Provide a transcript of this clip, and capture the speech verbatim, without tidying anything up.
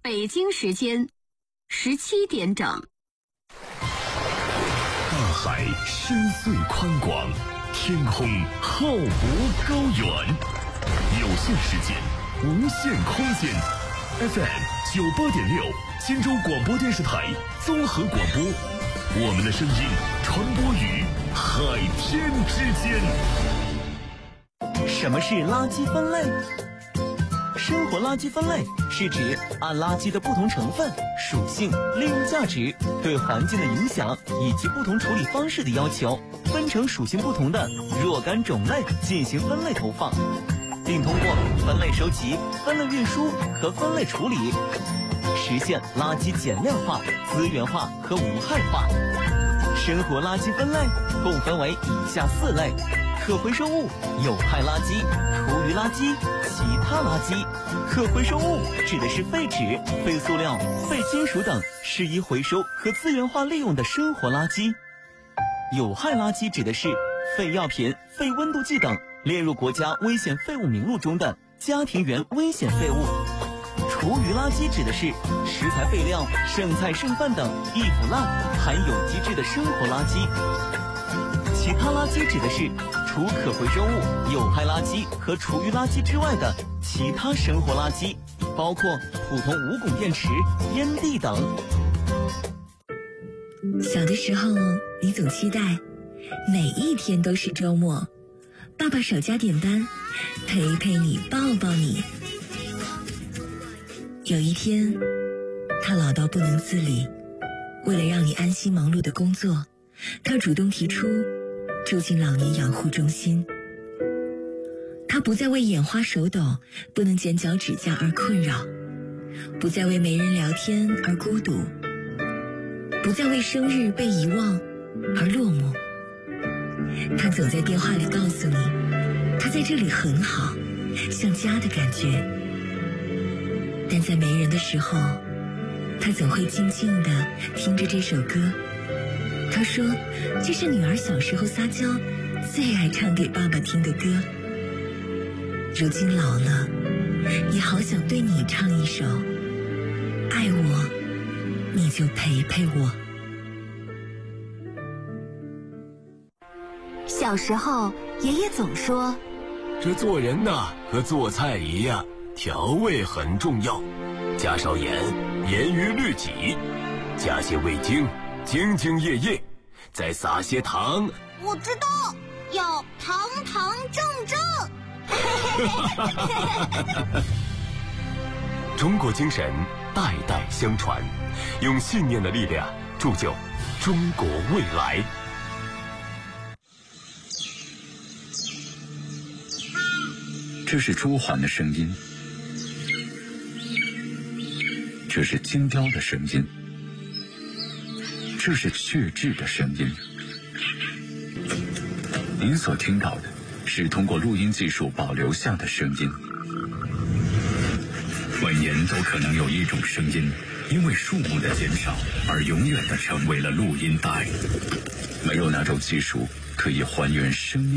北京时间十七点整。 大海深邃宽广，天空浩博高远，有限时间，无限空间。F M 九八点六，金州广播电视台综合广播，我们的声音传播于海天之间。 什么是垃圾分类？生活垃圾分类是指按垃圾的不同成分、属性、利用价值、对环境的影响以及不同处理方式的要求，分成属性不同的若干种类进行分类投放，并通过分类收集、分类运输和分类处理，实现垃圾减量化、资源化和无害化。生活垃圾分类共分为以下四类：可回收物、有害垃圾、厨余垃圾、其他垃圾。可回收物指的是废纸、废塑料、废金属等适宜回收和资源化利用的生活垃圾。有害垃圾指的是废药品、废温度计等列入国家危险废物名录中的家庭原危险废物。厨余垃圾指的是食材废料、剩菜剩饭等易腐烂、含有机质的生活垃圾。其他垃圾指的是除可回收物、有害垃圾和厨余垃圾之外的其他生活垃圾，包括普通无汞电池、烟蒂等。 小的时候，你总期待每一天都是周末，爸爸少加点班，陪陪你，抱抱你。有一天，他老到不能自理，为了让你安心忙碌的工作，他主动提出住进老年养护中心。他不再为眼花手抖、不能剪脚指甲而困扰，不再为没人聊天而孤独，不再为生日被遗忘而落寞。他总在电话里告诉你，他在这里很好，像家的感觉。但在没人的时候，他总会静静地听着这首歌。他说，这是女儿小时候撒娇最爱唱给爸爸听的歌。如今老了，也好想对你唱一首，爱我，你就陪陪我。 小时候，爷爷总说， 这做人呐，和做菜一样，调味很重要，加少盐，严于律己；加些味精，兢兢业业；再撒些糖。 我知道，要堂堂正正。 中国精神代代相传，用信念的力量铸就中国未来。 这是朱鹮的声音，这是金雕的声音，这是雀雉的声音。您所听到的是通过录音技术保留下的声音。万年都可能有一种声音，因为数目的减少而永远的成为了录音带。没有哪种技术可以还原声音